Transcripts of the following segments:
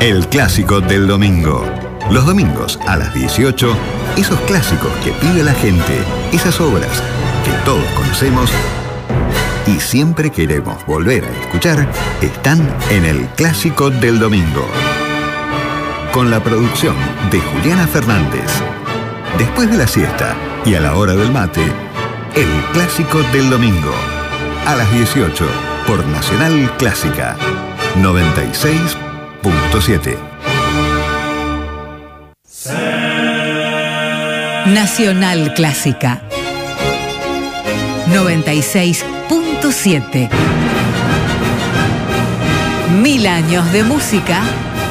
El clásico del domingo. Los domingos a las 18, esos clásicos que pide la gente, esas obras que todos conocemos y siempre queremos volver a escuchar, están en el clásico del domingo. Con la producción de Juliana Fernández. Después de la siesta y a la hora del mate, el clásico del domingo. A las 18, por Nacional Clásica 96.7. Nacional Clásica 96.7. 1000 años de música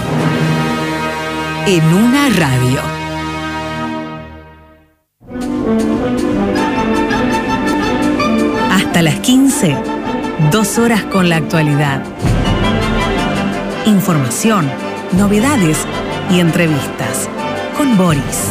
en una radio. Hasta las 15, 2 horas con la actualidad. Información, novedades y entrevistas con Boris.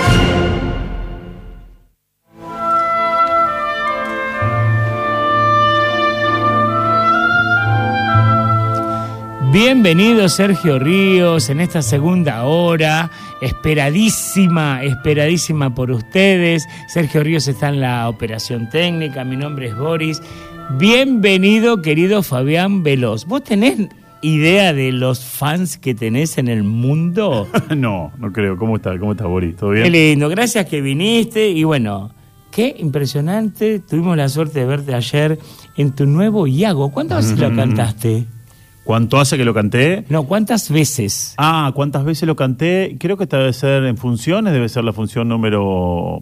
Bienvenido Sergio Ríos en esta segunda hora, esperadísima por ustedes. Sergio Ríos está en la operación técnica, mi nombre es Boris. Bienvenido, querido Fabián Veloz. ¿Vos tenés idea de los fans que tenés en el mundo? No creo. ¿Cómo está Boris? ¿Todo bien? Qué lindo, gracias que viniste y bueno, qué impresionante. Tuvimos la suerte de verte ayer en tu nuevo Iago. ¿Cuántas veces lo cantaste? ¿Cuánto hace que lo canté? No, ¿cuántas veces? ¿Cuántas veces lo canté? Creo que esta debe ser en funciones, debe ser la función número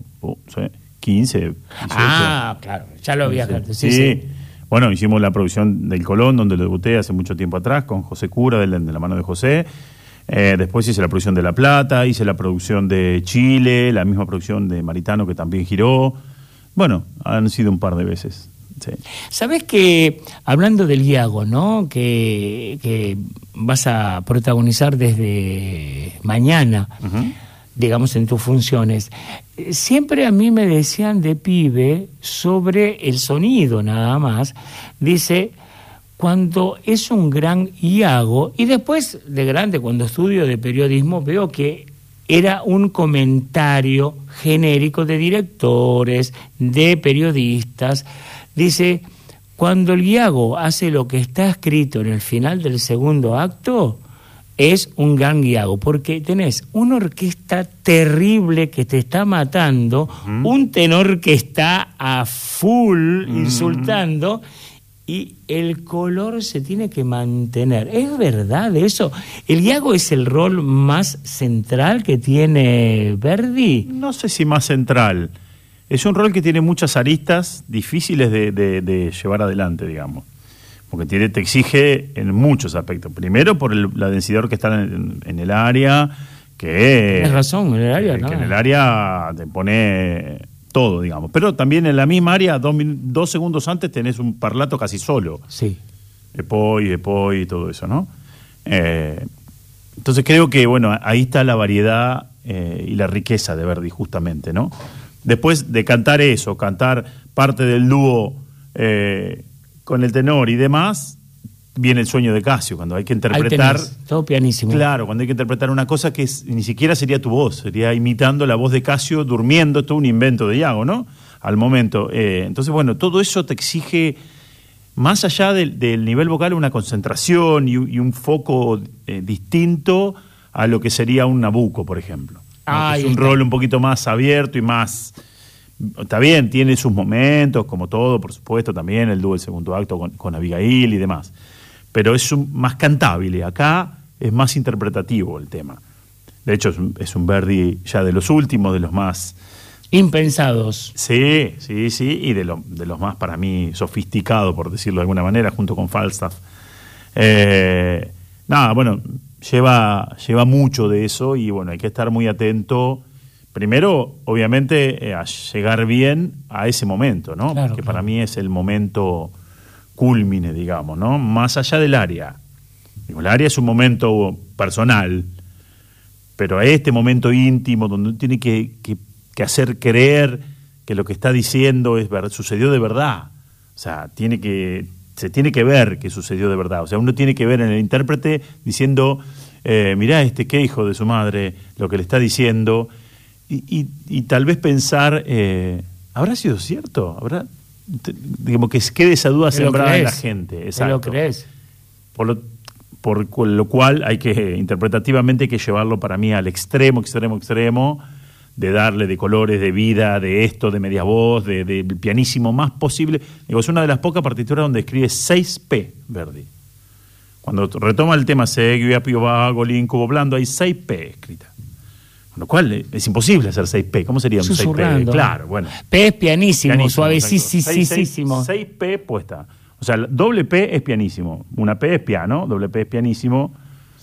15. 18. Claro, ya lo había cantado. Sí. Bueno, hicimos la producción del Colón, donde lo debuté hace mucho tiempo atrás, con José Cura, de la mano de José. Después hice la producción de La Plata, hice la producción de Chile, la misma producción de Maritano, que también giró. Bueno, han sido un par de veces. Sí. Sabés que, hablando del Iago, ¿no? Que vas a protagonizar desde mañana, digamos, en tus funciones. Siempre a mí me decían de pibe sobre el sonido nada más. Dice, cuando es un gran Iago, y después de grande, cuando estudio de periodismo, veo que era un comentario genérico de directores, de periodistas. Dice, cuando el Iago hace lo que está escrito en el final del segundo acto, es un gran Iago, porque tenés una orquesta terrible que te está matando, un tenor que está a full insultando, y el color se tiene que mantener. ¿Es verdad eso? ¿El Iago es el rol más central que tiene Verdi? No sé si más central. Es un rol que tiene muchas aristas difíciles de llevar adelante, digamos. Porque te exige en muchos aspectos. Primero, por la densidad orquestal en el área, que... Tienes razón, en el área, ¿no? Que en el área te pone todo, digamos. Pero también en la misma área, 2 segundos antes, tenés un parlato casi solo. Sí. Epoi, todo eso, ¿no? Entonces creo que, bueno, ahí está la variedad y la riqueza de Verdi, justamente, ¿no? Después de cantar eso, cantar parte del dúo con el tenor y demás, viene el sueño de Casio, cuando hay que interpretar... Ahí tenés, todo pianísimo. Claro, cuando hay que interpretar una cosa que ni siquiera sería tu voz, sería imitando la voz de Casio durmiendo, esto es un invento de Iago, ¿no? Al momento. Entonces, bueno, todo eso te exige, más allá del nivel vocal, una concentración y un foco distinto a lo que sería un Nabucco, por ejemplo. Es un rol un poquito más abierto y más... Está bien, tiene sus momentos, como todo, por supuesto, también el dúo del segundo acto con Abigail y demás. Pero es más cantable. Acá es más interpretativo el tema. De hecho, es un Verdi ya de los últimos, de los más... Impensados. Sí, y de los más, para mí, sofisticados, por decirlo de alguna manera, junto con Falstaff. Lleva mucho de eso y bueno, hay que estar muy atento. Primero, obviamente, a llegar bien a ese momento, ¿no? Claro, que para mí es el momento cúlmine, digamos, ¿no? Más allá del área. El área es un momento personal, pero a este momento íntimo, donde uno tiene que hacer creer que lo que está diciendo sucedió de verdad. O sea, se tiene que ver que sucedió de verdad. O sea, uno tiene que ver en el intérprete diciendo, mirá qué hijo de su madre, lo que le está diciendo, y tal vez pensar, ¿habrá sido cierto? Digamos que quede esa duda sembrada en la gente. ¿Te lo crees? Por lo cual hay que, interpretativamente, hay que llevarlo para mí al extremo, de darle de colores, de vida, de esto, de media voz, del pianísimo más posible. Digo, es una de las pocas partituras donde escribe 6P, Verdi. Cuando retoma el tema Seguia, Pio Vago, Incubo Blando, hay 6P escritas. Con lo cual es imposible hacer 6P. ¿Cómo sería un 6P? Claro, bueno. P es pianísimo, suavecísimo. 6P puesta. O sea, doble P es pianísimo. Una P es piano, doble P es pianísimo.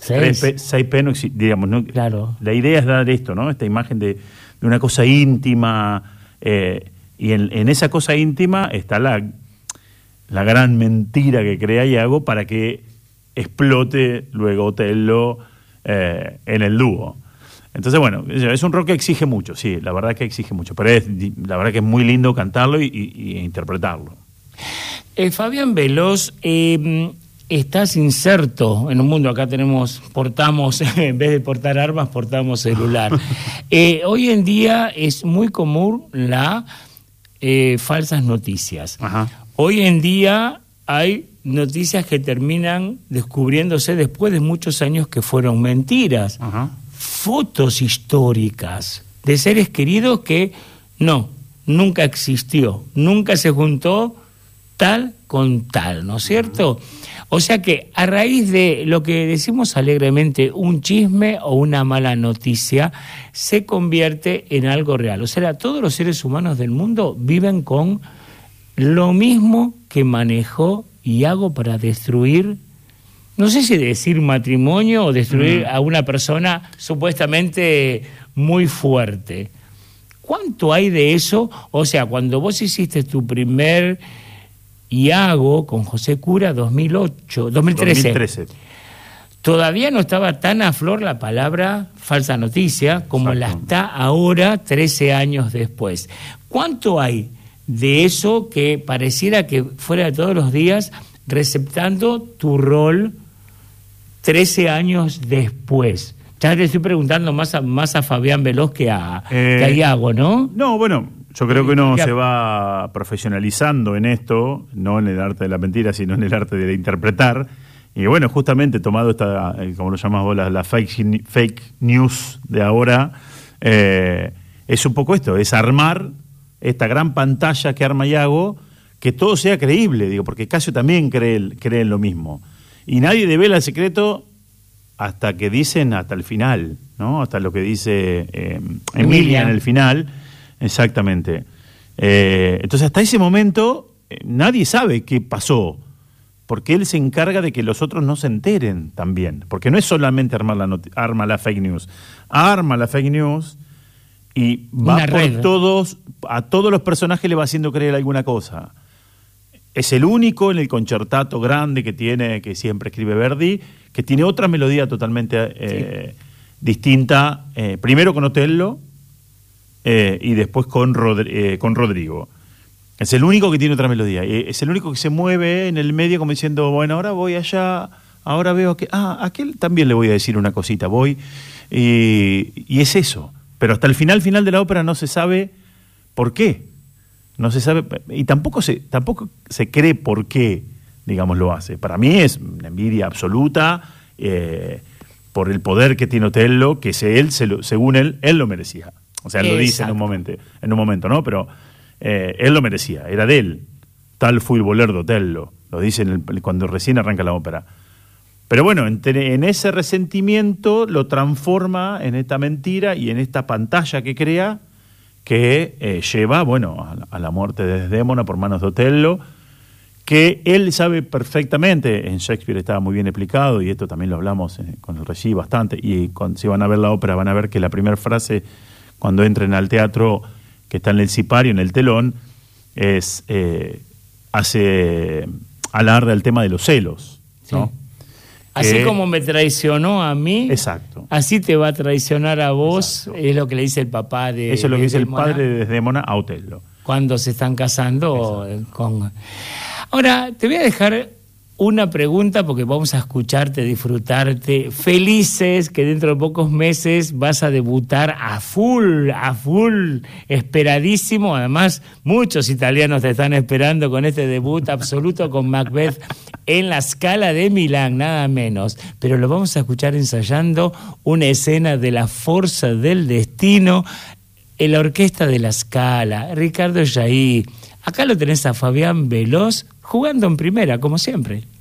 6P no existe, digamos, ¿no? Claro. La idea es dar esto, ¿no? Esta imagen de una cosa íntima. Y en esa cosa íntima está la gran mentira que crea Iago para que explote luego Otello en el dúo. Entonces, bueno, es un rock que exige mucho, sí, la verdad que exige mucho, pero la verdad que es muy lindo cantarlo y interpretarlo. Fabián Veloz, estás inserto en un mundo, acá portamos, en vez de portar armas, portamos celular. Hoy en día es muy común la falsas noticias. Ajá. Hoy en día hay noticias que terminan descubriéndose después de muchos años que fueron mentiras. Ajá. Fotos históricas de seres queridos que nunca existió, nunca se juntó tal con tal, ¿no es cierto? O sea que a raíz de lo que decimos alegremente, un chisme o una mala noticia, se convierte en algo real. O sea, todos los seres humanos del mundo viven con lo mismo que manejó Iago para destruir, no sé si decir matrimonio o destruir a una persona supuestamente muy fuerte. ¿Cuánto hay de eso? O sea, cuando vos hiciste tu primer Iago con José Cura, 2013. Todavía no estaba tan a flor la palabra falsa noticia como la está ahora, 13 años después. ¿Cuánto hay de eso que pareciera que fuera de todos los días receptando tu rol 13 años después? Ya te estoy preguntando más a Fabián Veloz que a Iago, ¿no? No, bueno, yo creo que uno se va profesionalizando en esto, no en el arte de la mentira, sino en el arte de interpretar. Y bueno, justamente tomado esta, como lo llamas vos, la fake news de ahora, es un poco esto, es armar esta gran pantalla que arma Iago, que todo sea creíble, digo, porque Casio también cree en lo mismo. Y nadie devela el secreto hasta que dicen hasta el final, ¿no? Hasta lo que dice Emilia en el final, exactamente. Entonces hasta ese momento nadie sabe qué pasó, porque él se encarga de que los otros no se enteren también, porque no es solamente arma la fake news, arma la fake news y va por todos, a todos los personajes le va haciendo creer alguna cosa. Es el único en el concertato grande que siempre escribe Verdi, que tiene otra melodía totalmente distinta, primero con Otello y después con Rodrigo. Es el único que tiene otra melodía, es el único que se mueve en el medio como diciendo, bueno, ahora voy allá, ahora veo que, a aquel también le voy a decir una cosita, voy, y es eso. Pero hasta el final de la ópera no se sabe por qué. No se sabe, y tampoco se cree por qué, digamos, lo hace. Para mí es una envidia absoluta por el poder que tiene Otello, que según él lo merecía. O sea, él lo dice en un momento, ¿no? Pero él lo merecía, era de él. Tal fue el voler de Otello, lo dice cuando recién arranca la ópera. Pero bueno, en ese resentimiento lo transforma en esta mentira y en esta pantalla que crea, que lleva, bueno, a la muerte de Desdémona por manos de Otello, que él sabe perfectamente, en Shakespeare estaba muy bien explicado, y esto también lo hablamos con el Regí bastante, y si van a ver la ópera van a ver que la primera frase, cuando entren al teatro, que está en el cipario, en el telón, hace alarde al tema de los celos, ¿no? Sí. Así como me traicionó a mí, exacto, así te va a traicionar a vos, exacto. Es lo que le dice el papá de eso es lo que dice el padre de Desdémona a Otello. Cuando se están casando con... Ahora, te voy a dejar una pregunta porque vamos a escucharte, disfrutarte, felices que dentro de pocos meses vas a debutar a full, esperadísimo. Además, muchos italianos te están esperando con este debut absoluto con Macbeth en la Scala de Milán, nada menos. Pero lo vamos a escuchar ensayando una escena de La Forza del Destino en la orquesta de la Scala, Ricardo Yaí. Acá lo tenés a Fabián Veloz jugando en primera, como siempre.